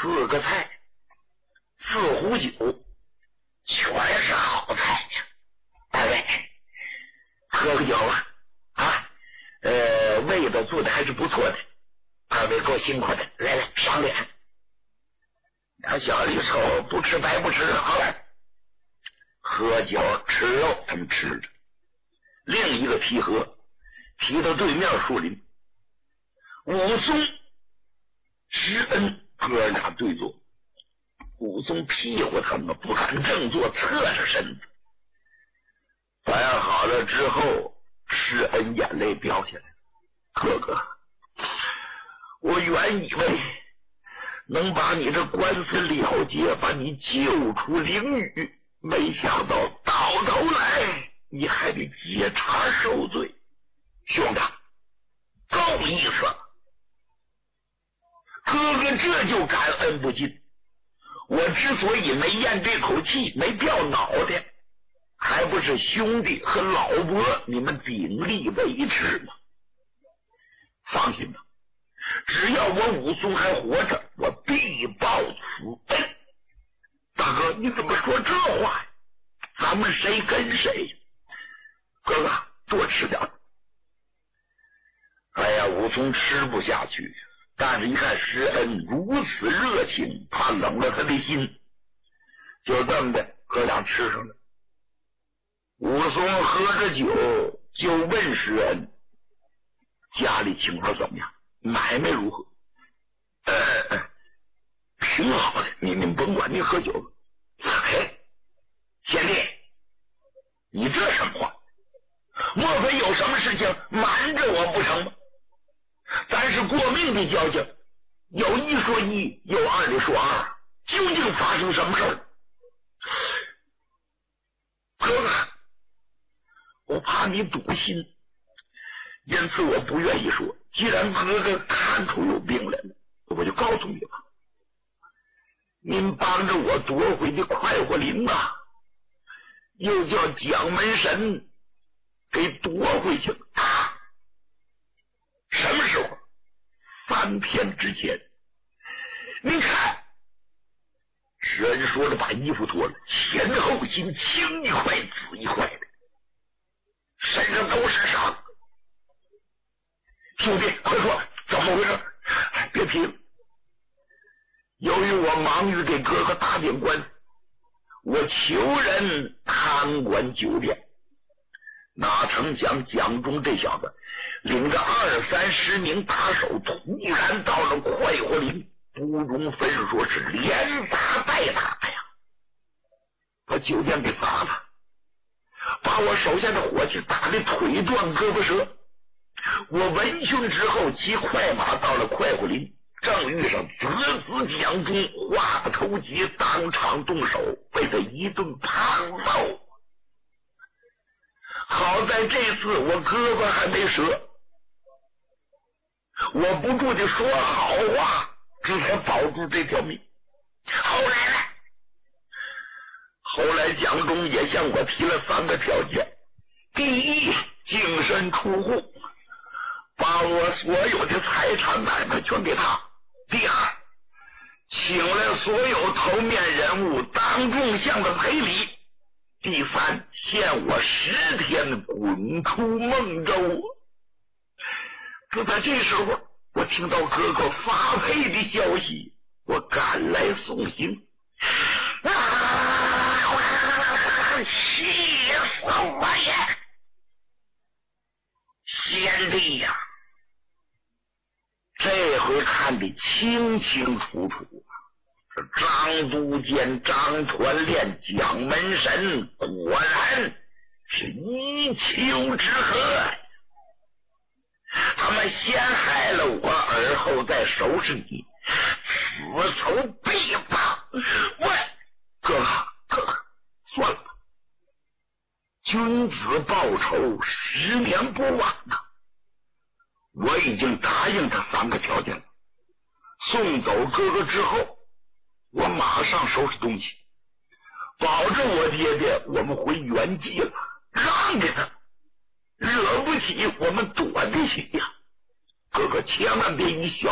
4个菜，4壶酒，全是好菜呀。二位喝个酒吧啊，味道做的还是不错的，二位够辛苦的，来来赏脸。那小李瞅不吃白不吃，好了，喝酒吃肉他们吃着。另一个皮河提到对面树林，武松、施恩哥俩对坐，武松屁股疼啊，不敢正坐，侧着身子。摆好了之后，施恩眼泪飙下来，哥哥，我原以为能把你这官司了结，把你救出灵雨，没想到到头来你还得接茬受罪。兄弟，够意思了，哥哥这就感恩不尽。我之所以没咽这口气，没掉脑袋，还不是兄弟和老伯你们鼎力维持吗？放心吧，只要我武松还活着，我必报此恩。大哥，你怎么说这话呀？咱们谁跟谁？哥哥，多吃点。哎呀，武松吃不下去，但是一看施恩如此热情，怕冷了他的心，就这么的哥俩吃上了。武松喝着酒就问施恩，家里情况怎么样，买卖如何？挺好的，你甭管，你喝酒。哎，贤弟，你这什么话？莫非有什么事情瞒着我不成吗？咱是过命的交情，有一说一，有二的说二，究竟发生什么事儿？哥哥，我怕你堵心，因此我不愿意说。既然哥哥看出有病来了，我就告诉你吧，您帮着我夺回的快活林啊，又叫蒋门神给夺回去了。什么时候？3天之前。您看，施恩说着把衣服脱了，前后心青一块紫一块的，身上都是伤。兄弟，快说怎么回事？别提了，由于我忙于给哥哥打点官司，我求人看管酒店，哪成想蒋忠这小子领着20-30名打手，突然到了快活林，不容分说，是连砸带打呀，把酒店给砸了，把我手下的伙计打得腿断胳膊折。我闻讯之后，骑快马到了快活林，正遇上子蒋忠话不投机，当场动手，被他一顿胖揍。好在这次我胳膊还没折，我不住的说好话，这才保住这条命。后来蒋忠也向我提了3个条件：第一，净身出户，把我所有的财产买卖全给他；第二，请来所有头面人物当众向他赔礼；第三，限我10天滚出孟州。就在这时候，我听到哥哥发配的消息，我赶来送行。气死我也！贤弟呀，这回看得清清楚楚，张都监、张传练、蒋门神果然是一丘之貉。他们先害了我，而后再收拾你，此仇必报。喂，哥哥，算了吧，君子报仇，10年不晚呐。我已经答应他3个条件了，送走哥哥之后，我马上收拾东西，保证我爹爹我们回原籍了，让给他，惹不起我们躲得起呀。哥哥千万别以小